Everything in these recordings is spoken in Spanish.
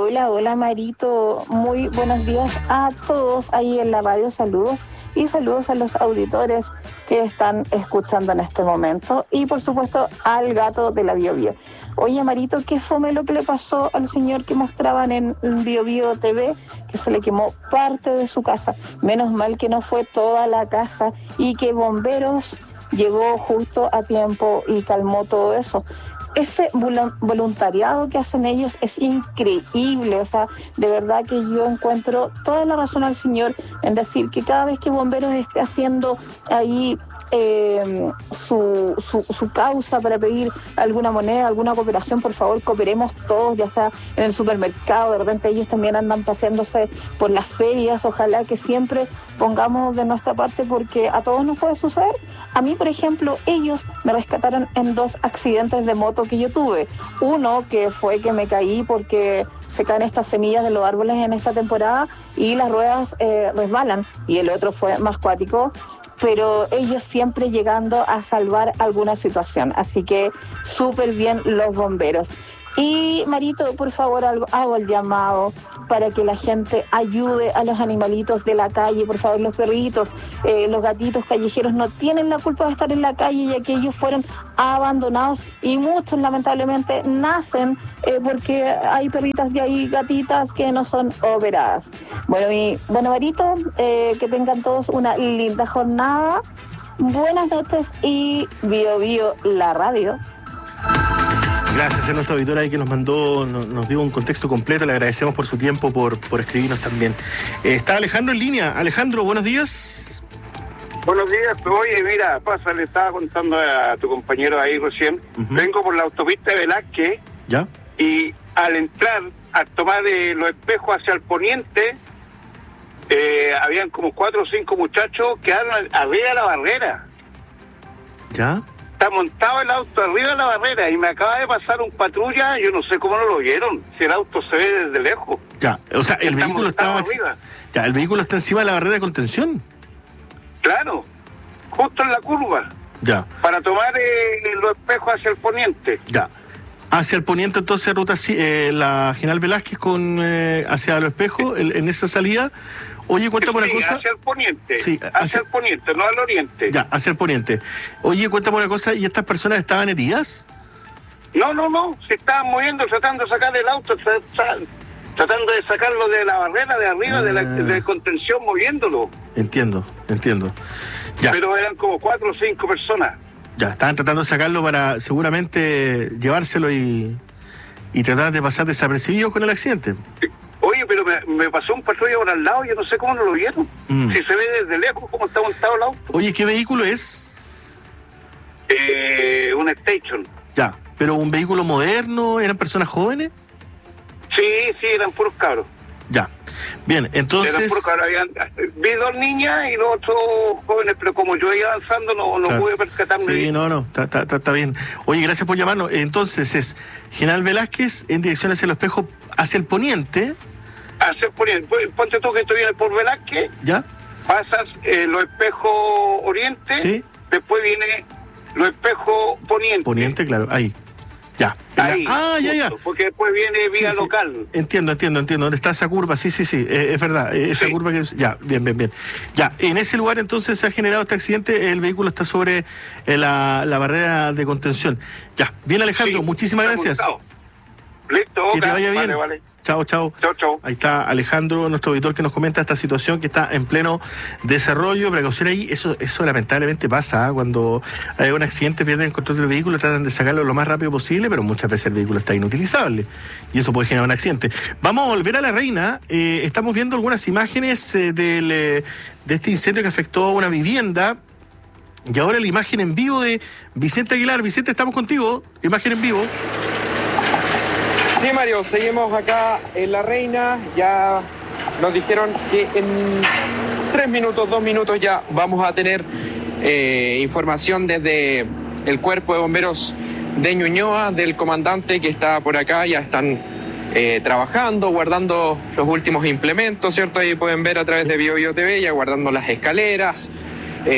Hola, hola Marito, muy buenos días a todos ahí en la radio, saludos y saludos a los auditores que están escuchando en este momento y por supuesto al gato de la Bio Bio. Oye Marito, ¿qué fue lo que le pasó al señor que mostraban en Bio Bio TV? Que se le quemó parte de su casa, menos mal que no fue toda la casa y que bomberos llegó justo a tiempo y calmó todo eso. Ese voluntariado que hacen ellos es increíble, o sea, de verdad que yo encuentro toda la razón al señor en decir que cada vez que Bomberos esté haciendo ahí su causa para pedir alguna moneda, alguna cooperación, por favor cooperemos todos, ya sea en el supermercado, de repente ellos también andan paseándose por las ferias, ojalá que siempre pongamos de nuestra parte porque a todos nos puede suceder. A mí, por ejemplo, ellos me rescataron en 2 accidentes de moto que yo tuve. Uno que fue que me caí porque se caen estas semillas de los árboles en esta temporada y las ruedas resbalan, y el otro fue más cuático, pero ellos siempre llegando a salvar alguna situación, así que súper bien los bomberos. Y Marito, por favor, hago el llamado para que la gente ayude a los animalitos de la calle, por favor, los perritos, los gatitos callejeros no tienen la culpa de estar en la calle, ya que ellos fueron abandonados y muchos lamentablemente nacen porque hay perritas de ahí, gatitas que no son operadas. Bueno, Marito, que tengan todos una linda jornada, buenas noches y Bio Bio la radio. Gracias a nuestra auditora ahí que nos mandó, nos dio un contexto completo, le agradecemos por su tiempo, por escribirnos también. Está Alejandro en línea. Alejandro, buenos días. Buenos días, oye, mira, le estaba contando a tu compañero ahí recién, vengo por la autopista de Velázquez, ¿ya? Y al entrar, al tomar los espejos hacia el poniente, habían como 4 o 5 muchachos que quedaron arriba de la barrera. ¿Ya? Está montado el auto arriba de la barrera y me acaba de pasar un patrulla, yo no sé cómo no lo vieron, si el auto se ve desde lejos. Ya, o sea, el vehículo estaba arriba. Ya, el vehículo está encima de la barrera de contención. Claro, justo en la curva. Ya. Para tomar los espejos hacia el poniente. Ya. Hacia el poniente, entonces, ruta la General Velázquez con hacia los espejos, en esa salida. Oye, cuéntame una cosa. Hacia el poniente. Sí, hacia el poniente, no al oriente. Ya, hacia el poniente. Oye, cuéntame una cosa, ¿y estas personas estaban heridas? No, se estaban moviendo, tratando de sacar el auto, tratando de sacarlo de la barrera de arriba, de contención, moviéndolo. Entiendo. Ya. Pero eran como 4 o 5 personas. Ya, estaban tratando de sacarlo para seguramente llevárselo y tratar de pasar desapercibidos con el accidente. Oye, pero me pasó un patrulla por al lado, yo no sé cómo no lo vieron. Si se ve desde lejos cómo está montado el auto. Oye, ¿qué vehículo es? Un Station. Ya, pero un vehículo moderno, ¿eran personas jóvenes? Sí, eran puros cabros. Ya, bien, entonces... Eran puros cabros, vi 2 niñas y los otros jóvenes, pero como yo iba avanzando no claro. Pude percatarme. Sí, está bien. Oye, gracias por llamarnos. Entonces es General Velázquez en dirección hacia el espejo, hacia el poniente. Hacia el poniente, ponte tú que esto viene por Velázquez. Ya. Pasas los espejos oriente, sí. Después viene los espejos poniente. Poniente, claro, ahí. Ya. Ahí, ya. Porque después viene vía sí. local. Entiendo. ¿Dónde está esa curva? Sí, es verdad. Esa curva que... Ya, bien. Ya, en ese lugar entonces se ha generado este accidente, el vehículo está sobre la barrera de contención. Ya, bien Alejandro, muchísimas gracias. Montado. Listo, que te vaya bien. Vale. Chao. Chao. Ahí está Alejandro, nuestro auditor, que nos comenta esta situación que está en pleno desarrollo. Precaución ahí, eso lamentablemente pasa, cuando hay un accidente, pierden el control del vehículo, tratan de sacarlo lo más rápido posible, pero muchas veces el vehículo está inutilizable y eso puede generar un accidente. Vamos a volver a La Reina. Estamos viendo algunas imágenes de este incendio que afectó a una vivienda. Y ahora la imagen en vivo de Vicente Aguilar. Vicente, estamos contigo. Imagen en vivo. Sí, Mario, seguimos acá en La Reina. Ya nos dijeron que en 2 minutos ya vamos a tener información desde el Cuerpo de Bomberos de Ñuñoa, del comandante que está por acá. Ya están trabajando, guardando los últimos implementos, ¿cierto? Ahí pueden ver a través de Bio Bio TV, ya guardando las escaleras,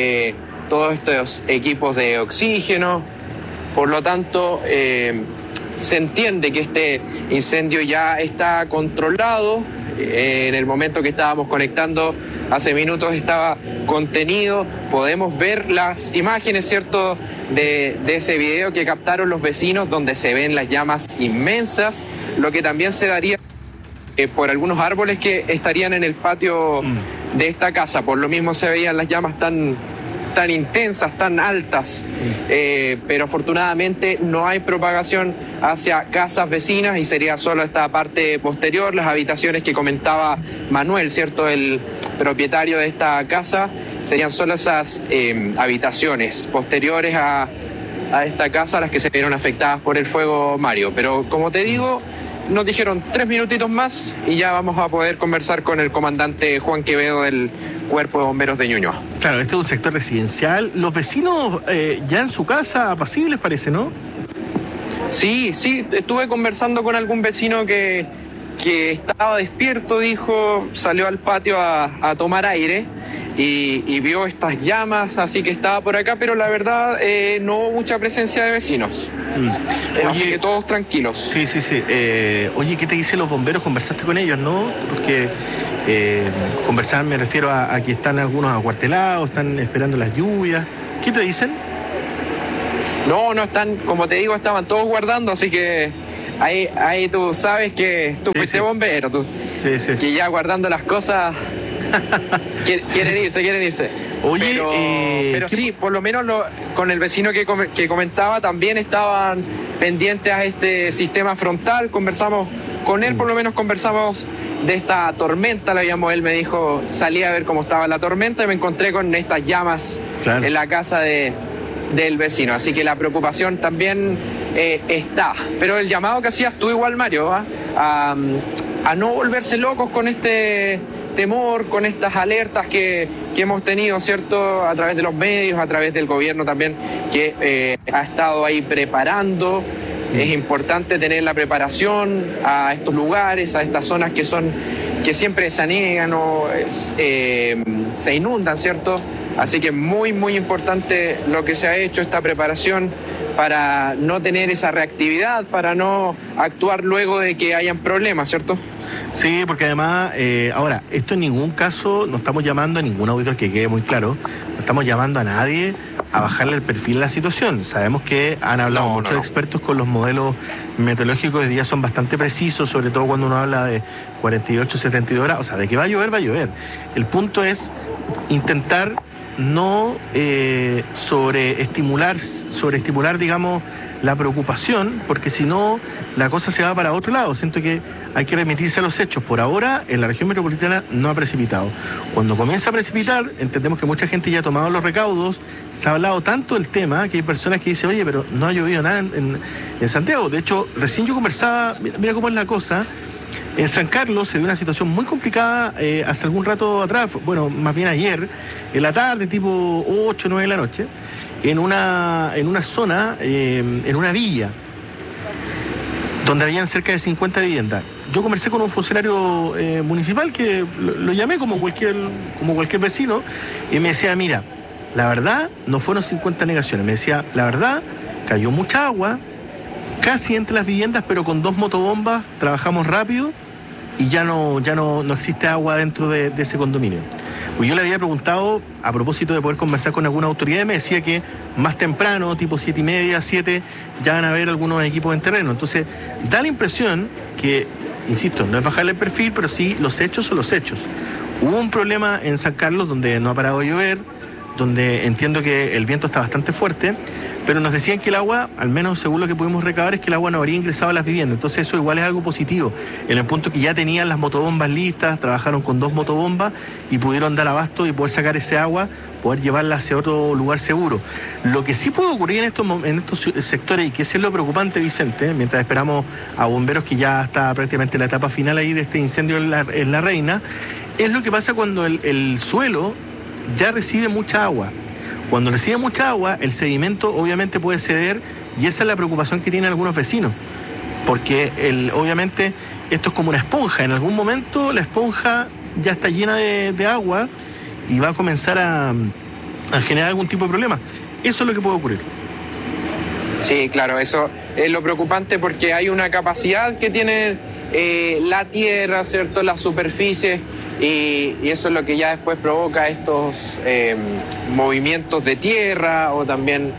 todos estos equipos de oxígeno. Por lo tanto, se entiende que este incendio ya está controlado. En el momento que estábamos conectando hace minutos estaba contenido. Podemos ver las imágenes, ¿cierto?, de ese video que captaron los vecinos, donde se ven las llamas inmensas, lo que también se daría por algunos árboles que estarían en el patio de esta casa. Por lo mismo se veían las llamas tan intensas, tan altas, pero afortunadamente no hay propagación hacia casas vecinas y sería solo esta parte posterior, las habitaciones que comentaba Manuel, ¿cierto?, el propietario de esta casa, serían solo esas habitaciones posteriores a esta casa las que se vieron afectadas por el fuego, Mario. Pero como te digo, nos dijeron 3 minutitos más y ya vamos a poder conversar con el comandante Juan Quevedo del Cuerpo de Bomberos de Ñuñoa. Claro, este es un sector residencial. Los vecinos ya en su casa, apacibles parece, ¿no? Sí, estuve conversando con algún vecino que estaba despierto, dijo, salió al patio a tomar aire y vio estas llamas, así que estaba por acá, pero la verdad no hubo mucha presencia de vecinos. Así que todos tranquilos. Sí. Oye, ¿qué te dicen los bomberos? ¿Conversaste con ellos, no? Porque conversar me refiero a que están algunos acuartelados, están esperando las lluvias. ¿Qué te dicen? No están, como te digo, estaban todos guardando, así que ahí tú sabes que tú fuiste bombero, tú, que ya guardando las cosas quieren irse. Oye, pero sí, por lo menos con el vecino que comentaba también estaban pendientes a este sistema frontal. Conversamos con él, por lo menos conversamos de esta tormenta, él me dijo, salí a ver cómo estaba la tormenta y me encontré con estas llamas en la casa del vecino, así que la preocupación también está, pero el llamado que hacías tú igual, Mario, a no volverse locos con este temor, con estas alertas que hemos tenido, ¿cierto?, a través de los medios, a través del gobierno también, que ha estado ahí preparando. Es importante tener la preparación a estos lugares, a estas zonas que siempre se anegan o se inundan, ¿cierto? Así que muy, muy importante lo que se ha hecho, esta preparación para no tener esa reactividad, para no actuar luego de que hayan problemas, ¿cierto? Sí, porque además, ahora, esto en ningún caso, no estamos llamando a ningún auditor, que quede muy claro, no estamos llamando a nadie a bajarle el perfil a la situación. Sabemos que han hablado muchos expertos con los modelos meteorológicos, de día son bastante precisos, sobre todo cuando uno habla de 48, 72 horas, o sea, de que va a llover, va a llover. El punto es intentar no sobreestimular, digamos, la preocupación, porque si no, la cosa se va para otro lado. Siento que hay que remitirse a los hechos. Por ahora, en la región metropolitana no ha precipitado. Cuando comienza a precipitar, entendemos que mucha gente ya ha tomado los recaudos, se ha hablado tanto del tema, que hay personas que dicen, oye, pero no ha llovido nada en Santiago. De hecho, recién yo conversaba, mira cómo es la cosa. En San Carlos se dio una situación muy complicada hace algún rato atrás, bueno, más bien ayer, en la tarde, tipo 8, 9 de la noche, en una zona, en una villa, donde habían cerca de 50 viviendas. Yo conversé con un funcionario municipal que lo llamé como cualquier vecino y me decía, mira, la verdad no fueron 50 negaciones, me decía, la verdad, cayó mucha agua, casi entre las viviendas, pero con 2 motobombas trabajamos rápido y ya no existe agua dentro de ese condominio. Pues yo le había preguntado, a propósito de poder conversar con alguna autoridad, y me decía que más temprano, tipo 7:30, 7, ya van a haber algunos equipos en terreno. Entonces, da la impresión que, insisto, no es bajarle el perfil, pero sí los hechos son los hechos. Hubo un problema en San Carlos donde no ha parado de llover, donde entiendo que el viento está bastante fuerte, pero nos decían que el agua, al menos según lo que pudimos recabar, es que el agua no habría ingresado a las viviendas. Entonces eso igual es algo positivo, en el punto que ya tenían las motobombas listas, trabajaron con 2 motobombas y pudieron dar abasto y poder sacar ese agua, poder llevarla hacia otro lugar seguro. Lo que sí puede ocurrir en estos sectores, y que es lo preocupante, Vicente, mientras esperamos a bomberos, que ya está prácticamente la etapa final ahí de este incendio en la Reina, es lo que pasa cuando el suelo ya recibe mucha agua. Cuando recibe mucha agua, el sedimento obviamente puede ceder, y esa es la preocupación que tienen algunos vecinos, porque obviamente esto es como una esponja. En algún momento la esponja ya está llena de agua y va a comenzar a generar algún tipo de problema. Eso es lo que puede ocurrir. Sí, claro, eso es lo preocupante porque hay una capacidad que tiene la tierra, ¿cierto? Las superficies y eso es lo que ya después provoca estos movimientos de tierra o también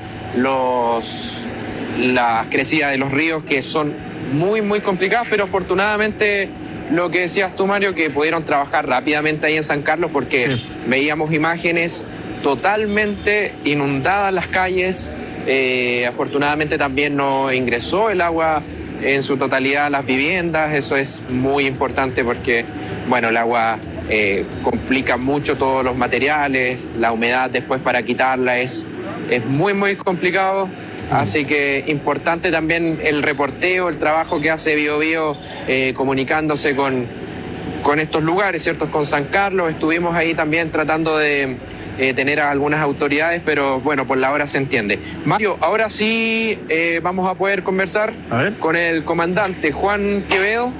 las crecidas de los ríos que son muy, muy complicadas, pero afortunadamente lo que decías tú, Mario, que pudieron trabajar rápidamente ahí en San Carlos porque sí, veíamos imágenes totalmente inundadas las calles. Afortunadamente también no ingresó el agua en su totalidad a las viviendas. Eso es muy importante porque, bueno, el agua complica mucho todos los materiales, la humedad después para quitarla es muy, muy complicado. Así que importante también el reporteo, el trabajo que hace BioBio comunicándose con estos lugares, ¿cierto? Con San Carlos, estuvimos ahí también tratando de tener a algunas autoridades, pero bueno, por la hora se entiende. Mario, ahora sí vamos a poder conversar con el comandante Juan Quevedo.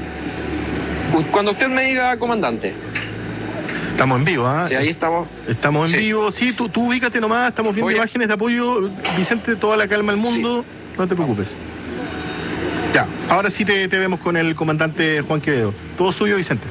Cuando usted me diga, comandante. Estamos en vivo, ¿ah? Sí, ahí estamos. Estamos en vivo, sí, tú ubícate nomás, estamos viendo imágenes de apoyo. Vicente, toda la calma del mundo, sí, no te preocupes. Ya, ahora sí te vemos con el comandante Juan Quevedo. Todo suyo, Vicente.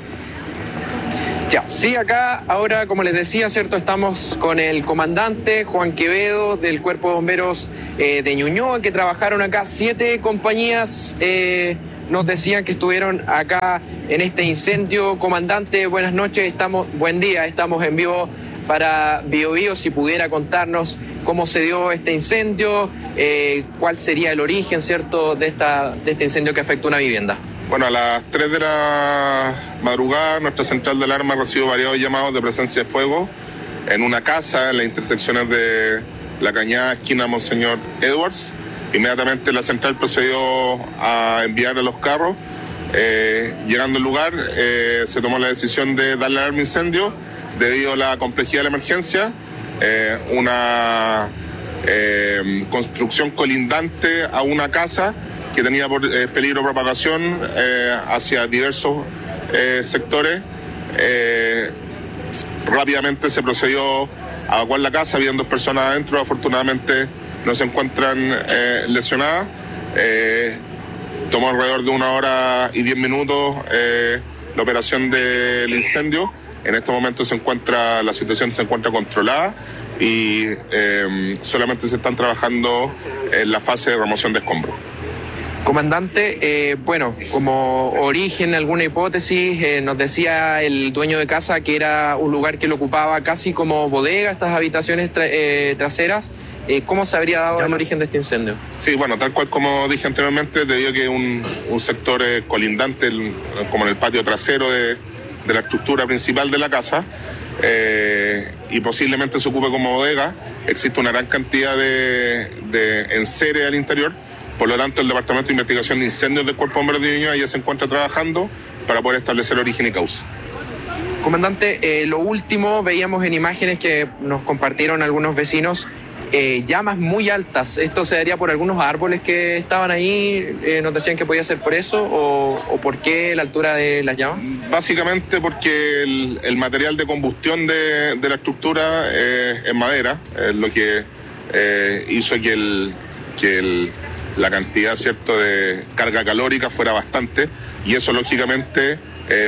Ya, sí, acá ahora, como les decía, ¿cierto? Estamos con el comandante Juan Quevedo del Cuerpo de Bomberos de Ñuñoa, que trabajaron acá 7 compañías. Nos decían que estuvieron acá en este incendio. Comandante, buenas noches, buen día, estamos en vivo para BioBio. Si pudiera contarnos cómo se dio este incendio, cuál sería el origen, ¿cierto?, de este incendio que afectó una vivienda. Bueno, a las 3 de la madrugada, nuestra central de alarma recibió varios llamados de presencia de fuego en una casa en las intersecciones de La Cañada, esquina Monseñor Edwards. Inmediatamente la central procedió a enviar a los carros. Llegando al lugar, se tomó la decisión de darle alarma incendio debido a la complejidad de la emergencia. Una construcción colindante a una casa que tenía peligro de propagación hacia diversos sectores. Rápidamente se procedió a evacuar la casa, habían 2 personas adentro, afortunadamente no se encuentran lesionadas. Tomó alrededor de 1 hora y 10 minutos la operación del incendio. En este momento la situación se encuentra controlada y solamente se están trabajando en la fase de remoción de escombros. Comandante, bueno, como origen, alguna hipótesis, nos decía el dueño de casa que era un lugar que lo ocupaba casi como bodega, estas habitaciones traseras. ¿Cómo se habría dado el origen de este incendio? Sí, bueno, tal cual como dije anteriormente, debido a que un sector colindante, como en el patio trasero de la estructura principal de la casa, y posiblemente se ocupe como bodega, existe una gran cantidad de enseres al interior. Por lo tanto, el Departamento de Investigación de Incendios del Cuerpo de Bomberos de Ñuñoa ya se encuentra trabajando para poder establecer origen y causa. Comandante, lo último, veíamos en imágenes que nos compartieron algunos vecinos, llamas muy altas. ¿Esto se daría por algunos árboles que estaban ahí? ¿Nos decían que podía ser por eso? ¿O por qué la altura de las llamas? Básicamente porque el material de combustión de la estructura es madera, es lo que hizo que la cantidad, ¿cierto?, de carga calórica fuera bastante, y eso lógicamente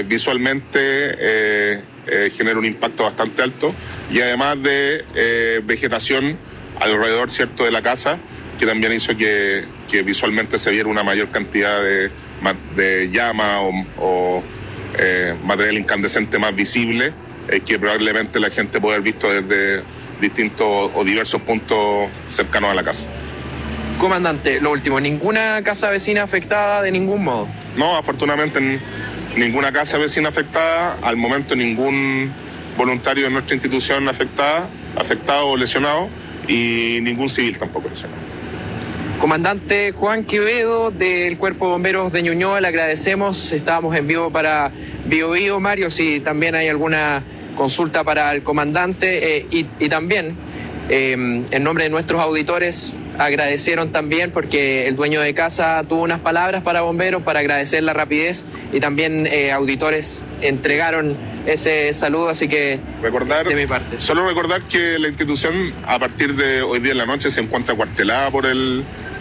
visualmente genera un impacto bastante alto, y además de vegetación alrededor, ¿cierto?, de la casa, que también hizo que visualmente se viera una mayor cantidad de llama o material incandescente más visible, que probablemente la gente puede haber visto desde distintos o diversos puntos cercanos a la casa. Comandante, lo último, ¿ninguna casa vecina afectada de ningún modo? No, afortunadamente ninguna casa vecina afectada, al momento ningún voluntario de nuestra institución afectado o lesionado, y ningún civil tampoco lesionado. Comandante Juan Quevedo del Cuerpo de Bomberos de Ñuñoa, le agradecemos, estábamos en vivo para BioBio. Mario, si también hay alguna consulta para el comandante, y también en nombre de nuestros auditores, agradecieron también porque el dueño de casa tuvo unas palabras para bomberos para agradecer la rapidez, y también auditores entregaron ese saludo, así que de mi parte. Solo recordar que la institución a partir de hoy día en la noche se encuentra cuartelada por el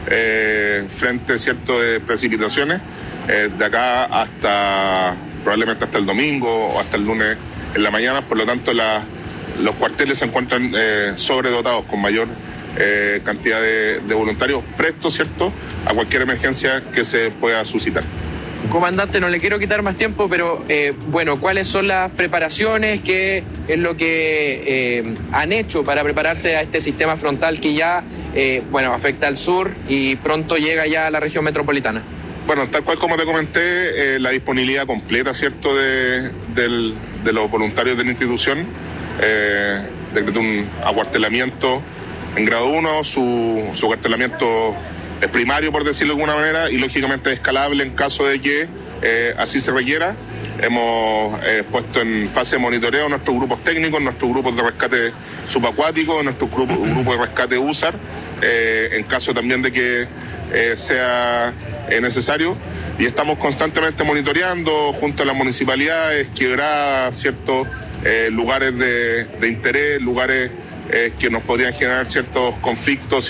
frente, ¿cierto?, de precipitaciones, de acá hasta probablemente hasta el domingo o hasta el lunes en la mañana. Por lo tanto, los cuarteles se encuentran sobredotados con mayor cantidad de voluntarios prestos, ¿cierto?, a cualquier emergencia que se pueda suscitar. Comandante, no le quiero quitar más tiempo, pero bueno, ¿cuáles son las preparaciones? ¿Qué es lo que han hecho para prepararse a este sistema frontal que ya bueno, afecta al sur y pronto llega ya a la región metropolitana? Bueno, tal cual como te comenté, la disponibilidad completa, ¿cierto?, de los voluntarios de la institución, decretó un acuartelamiento en grado 1, su acuartelamiento es primario, por decirlo de alguna manera, y lógicamente escalable en caso de que así se requiera. Hemos puesto en fase de monitoreo nuestros grupos técnicos, nuestros grupos de rescate subacuático, nuestro grupo de rescate USAR, en caso también de que sea necesario. Y estamos constantemente monitoreando junto a las municipalidades, quebradas, ciertos lugares de interés, lugares que nos podrían generar ciertos conflictos,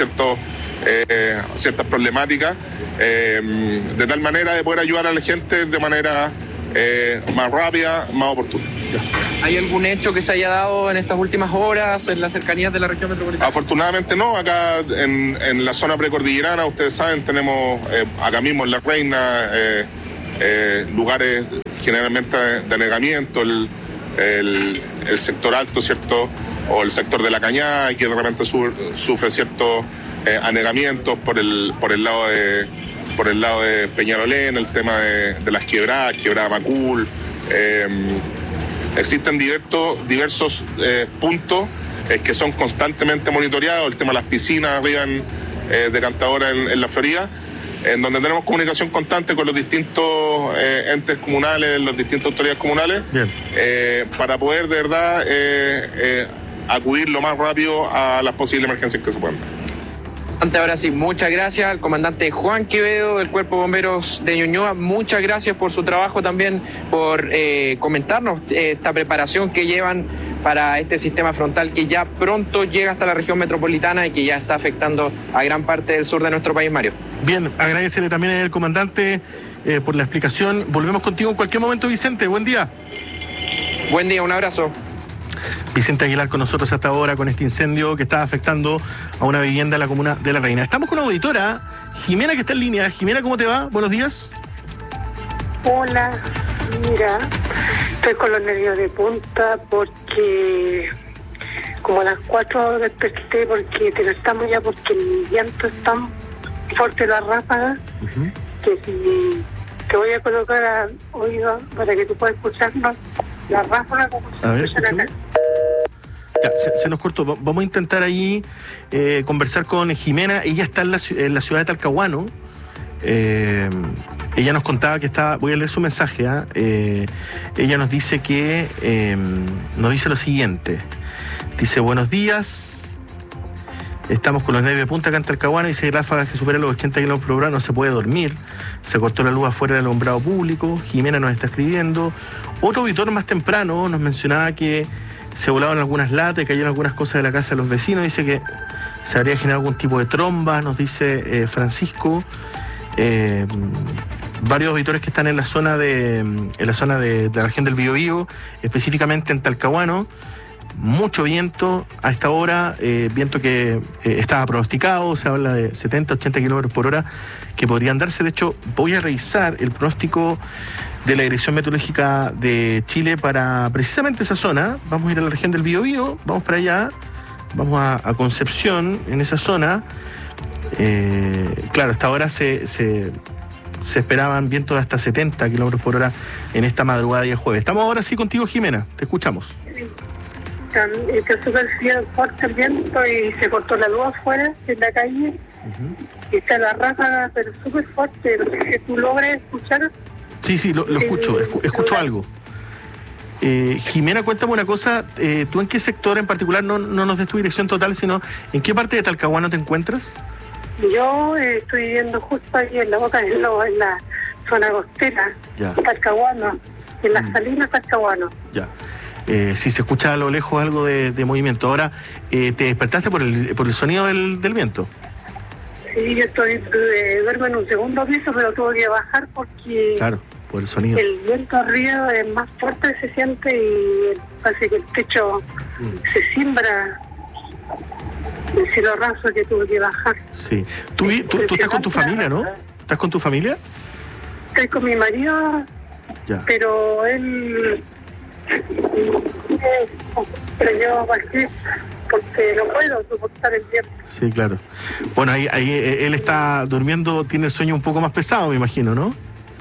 ciertas problemáticas, de tal manera de poder ayudar a la gente de manera más rápida, más oportuna. ¿Hay algún hecho que se haya dado en estas últimas horas en las cercanías de la región metropolitana? Afortunadamente no. Acá en la zona precordillerana, ustedes saben, tenemos acá mismo en La Reina lugares generalmente de anegamiento, el sector alto, ¿cierto?, o el sector de La Cañada, que de repente sufre ciertos anegamientos por el lado de Peñarolén, el tema de las quebrada Macul. Existen diversos puntos que son constantemente monitoreados, el tema de las piscinas arriba de Cantadora en la Florida, en donde tenemos comunicación constante con los distintos entes comunales, las distintas autoridades comunales, para poder de verdad acudir lo más rápido a las posibles emergencias que se puedan dar. Ahora sí, muchas gracias al comandante Juan Quevedo del Cuerpo de Bomberos de Ñuñoa. Muchas gracias por su trabajo también, por comentarnos esta preparación que llevan para este sistema frontal que ya pronto llega hasta la región metropolitana y que ya está afectando a gran parte del sur de nuestro país, Mario. Bien, agradecerle también al comandante por la explicación. Volvemos contigo en cualquier momento, Vicente. Buen día. Buen día, un abrazo. Vicente Aguilar con nosotros hasta ahora con este incendio que está afectando a una vivienda en la comuna de La Reina. Estamos con una auditora, Jimena, que está en línea. Jimena, ¿cómo te va? Buenos días. Hola, mira, estoy con los nervios de punta porque como a las 4 desperté porque estamos ya porque el viento es tan fuerte, la ráfaga, que si te voy a colocar a oído para que tú puedas escucharnos la ráfaga como se escucha acá. Ya, se nos cortó. Vamos a intentar ahí conversar con Jimena. Ella está en la ciudad de Talcahuano. Ella nos contaba que estaba... Voy a leer su mensaje. Ella nos dice que... nos dice lo siguiente. Dice, buenos días. Estamos con los nervios de punta acá en Talcahuano. Dice que ráfagas que superan los 80 kilómetros por hora, no se puede dormir. Se cortó la luz afuera del alumbrado público. Jimena nos está escribiendo. Otro auditor más temprano nos mencionaba que se volaban algunas latas, cayeron algunas cosas de la casa de los vecinos. Dice que se habría generado algún tipo de tromba, nos dice Francisco. Varios auditores que están en la zona de la región del Biobío, específicamente en Talcahuano. Mucho viento a esta hora, viento que estaba pronosticado, se habla de 70, 80 kilómetros por hora que podrían darse. De hecho, voy a revisar el pronóstico de la Dirección Meteorológica de Chile para precisamente esa zona. Vamos a ir a la región del Biobío, vamos para allá, vamos a Concepción, en esa zona. Claro, hasta ahora se esperaban vientos de hasta 70 kilómetros por hora en esta madrugada de jueves. Estamos ahora sí contigo, Jimena, te escuchamos. Está súper fuerte el viento y se cortó la luz afuera en la calle. Y está la ráfaga, pero súper fuerte. No sé si tú logras escuchar. Sí, lo escucho, escucho algo. Jimena, cuéntame una cosa, ¿tú en qué sector en particular, no nos des tu dirección total, sino en qué parte de Talcahuano te encuentras? Yo estoy viviendo justo ahí en la boca del lobo, en la zona costera, Talcahuano, en las Salinas, Talcahuano. Ya. Si se escucha a lo lejos algo de movimiento. Ahora, ¿te despertaste por el sonido del viento? Sí, yo duermo en un segundo piso, pero tuve que bajar porque Claro, por el sonido. el viento arriba es más fuerte, se siente y parece que el techo se simbra. El cielo raso que tuve que bajar. Sí. Tú estás con tu familia, ¿no? ¿Estás con tu familia? Estoy con mi marido, Ya. pero él yo bajé porque no puedo soportar el viento. Sí, claro. Bueno, ahí él está durmiendo, tiene el sueño un poco más pesado, me imagino, ¿no?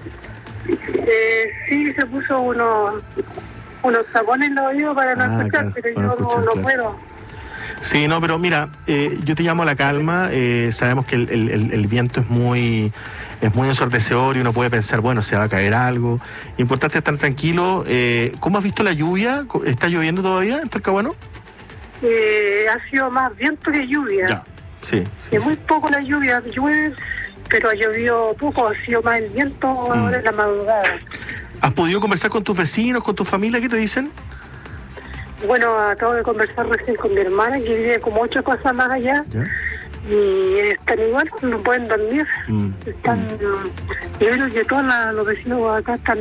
Sí, se puso unos tapones en los oídos para no escuchar, claro, pero para yo escuchar, no claro. puedo. Sí, no, pero mira, yo te llamo a la calma. Sabemos que el viento es muy ensordecedor y uno puede pensar, bueno, se va a caer algo. Importante estar tranquilo. ¿Cómo has visto la lluvia? ¿Está lloviendo todavía en Talcahuano? Ha sido más viento que lluvia. Ya, sí. Y muy poco la lluvia, llueve, pero ha llovido poco, ha sido más el viento ahora en la madrugada. ¿Has podido conversar con tus vecinos, con tu familia? ¿Qué te dicen? Bueno, acabo de conversar recién con mi hermana, que vive como 8 cosas más allá. ¿Ya? Y están igual, no pueden dormir. Están, yo creo que todos los vecinos acá están,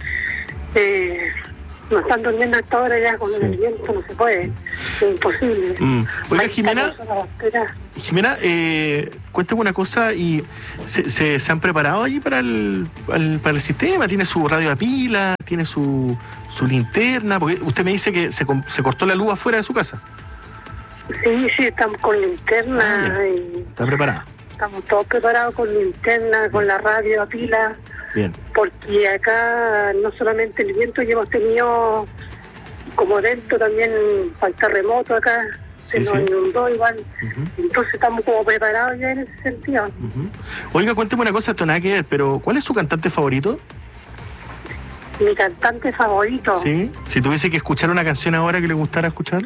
no están durmiendo a esta hora ya con el viento, no se puede, es imposible. Oiga, Jimena, cuéntame una cosa, y ¿se han preparado allí para el sistema? ¿Tiene su radio a pila? ¿Tiene su linterna? Porque usted me dice que se cortó la luz afuera de su casa. Sí, estamos con linterna. ¿Está preparada? Estamos todos preparados con linterna, con la radio a pila. Bien. Porque acá no solamente el viento que hemos tenido como dentro, también para el terremoto acá, se nos inundó igual. Entonces estamos como preparados ya en ese sentido. Oiga, cuénteme una cosa, esto nada que ver, pero ¿cuál es su cantante favorito? Mi cantante favorito. Sí, si tuviese que escuchar una canción ahora que le gustara escuchar.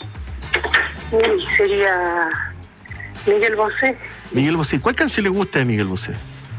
Sería Miguel Bosé. Miguel Bosé, ¿cuál canción le gusta de Miguel Bosé?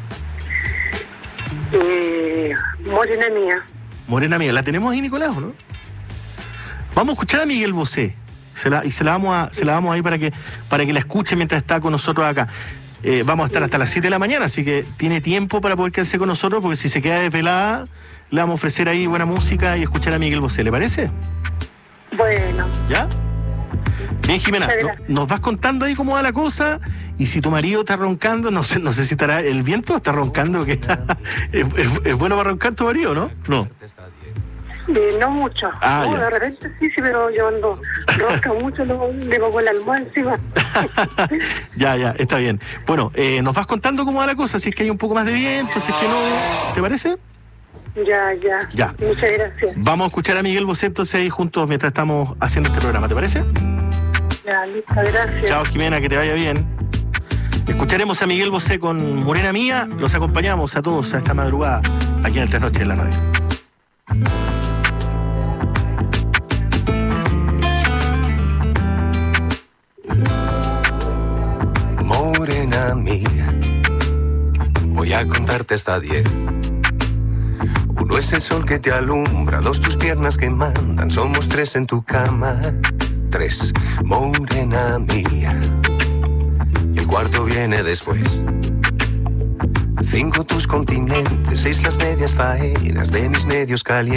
Morena Mía. Morena Mía, ¿la tenemos ahí, Nicolás, o no? Vamos a escuchar a Miguel Bosé. Se la damos ahí para que la escuche mientras está con nosotros acá. Vamos a estar hasta las 7 de la mañana, así que tiene tiempo para poder quedarse con nosotros, porque si se queda desvelada, le vamos a ofrecer ahí buena música y escuchar a Miguel Bosé, ¿le parece? Bueno. ¿Ya? Bien, Jimena, nos vas contando ahí cómo va la cosa, y si tu marido está roncando, no sé si estará, el viento está roncando, que es bueno para roncar tu marido, ¿no? No. No mucho. De repente sí, pero yo ando ronca mucho, le pongo la almohada encima. Ya, está bien. Bueno, nos vas contando cómo va la cosa, si es que hay un poco más de viento, si es que no, ¿te parece? Ya. Muchas gracias. Vamos a escuchar a Miguel Bosé entonces ahí juntos mientras estamos haciendo este programa, ¿te parece? Ya, listo, gracias. Chao, Jimena, que te vaya bien. Escucharemos a Miguel Bosé con Morena Mía. Los acompañamos a todos a esta madrugada aquí en el 3 Noches en la radio. Morena mía, voy a contarte hasta 10. 1 es el sol que te alumbra, 2 tus piernas que mandan, somos 3 en tu cama. 3, morena mía, y el 4 viene después. 5 tus continentes, 6 las medias faenas de mis medios calientes.